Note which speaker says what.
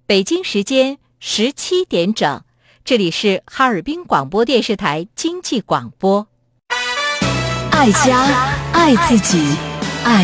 Speaker 1: 北京时间17点整，这里是哈尔滨广播电视台经济广播。
Speaker 2: 爱家，爱自己。